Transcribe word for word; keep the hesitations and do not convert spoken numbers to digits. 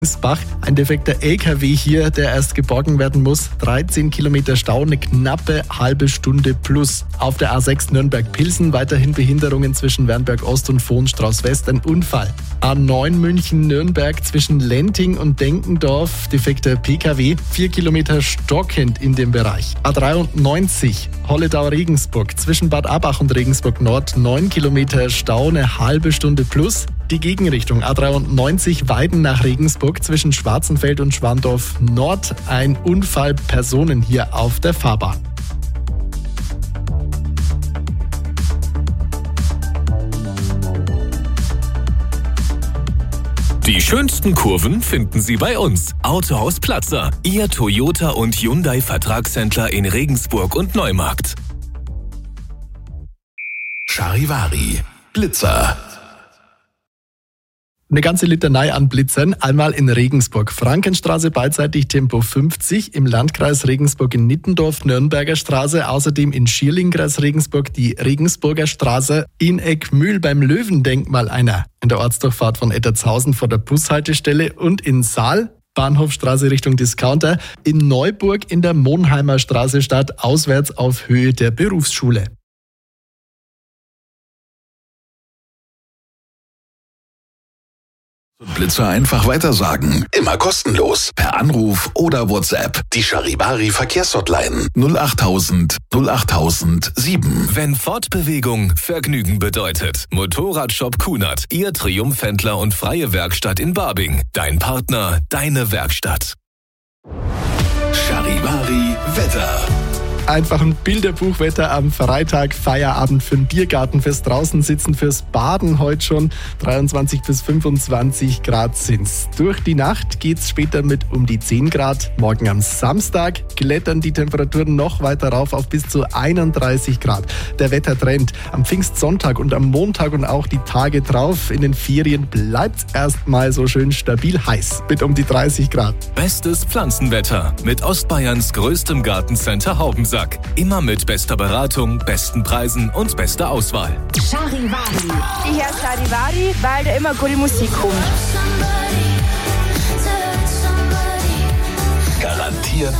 Bach. Ein defekter L K W hier, der erst geborgen werden muss. dreizehn Kilometer Stau, eine knappe halbe Stunde plus. Auf der A sechs Nürnberg-Pilsen weiterhin Behinderungen zwischen Wernberg Ost und Vohenstrauß West. Ein Unfall. A neun München-Nürnberg zwischen Lenting und Denkendorf. Defekter P K W. vier Kilometer stockend in dem Bereich. A dreiundneunzig Holledau-Regensburg zwischen Bad Abbach und Regensburg Nord. neun Kilometer Stau, eine halbe Stunde plus. Die Gegenrichtung A dreiundneunzig Weiden nach Regensburg zwischen Schwarzenfeld und Schwandorf Nord. Ein Unfall, Personen hier auf der Fahrbahn. Die schönsten Kurven finden Sie bei uns. Autohaus Platzer, Ihr Toyota und Hyundai Vertragshändler in Regensburg und Neumarkt. Charivari, Blitzer. Eine ganze Litanei an Blitzern, einmal in Regensburg, Frankenstraße beidseitig Tempo fünfzig, im Landkreis Regensburg in Nittendorf, Nürnberger Straße, außerdem in Schierling-Kreis Regensburg die Regensburger Straße, in Eckmühl beim Löwendenkmal einer, in der Ortsdurchfahrt von Ettertshausen vor der Bushaltestelle und in Saal, Bahnhofstraße Richtung Discounter, in Neuburg in der Monheimer Straße statt, auswärts auf Höhe der Berufsschule. Blitzer einfach weitersagen. Immer kostenlos. Per Anruf oder WhatsApp. Die Charivari Verkehrshotline null achttausend null achttausend sieben. Wenn Fortbewegung Vergnügen bedeutet. Motorradshop Kunert. Ihr Triumphhändler und freie Werkstatt in Barbing. Dein Partner, deine Werkstatt. Charivari Wetter. Einfach ein Bilderbuchwetter am Freitag, Feierabend für den Biergarten, fürs Draußensitzen, fürs Baden heute schon. dreiundzwanzig bis fünfundzwanzig Grad sind's. Durch die Nacht geht's später mit um die zehn Grad. Morgen am Samstag klettern die Temperaturen noch weiter rauf auf bis zu einunddreißig Grad. Der Wettertrend am Pfingstsonntag und am Montag und auch die Tage drauf in den Ferien bleibt's erstmal so schön stabil heiß mit um die dreißig Grad. Bestes Pflanzenwetter mit Ostbayerns größtem Gartencenter Haubensack. Immer mit bester Beratung, besten Preisen und bester Auswahl. Charivari. Ich höre Charivari, weil da immer gute Musik kommt. Garantiert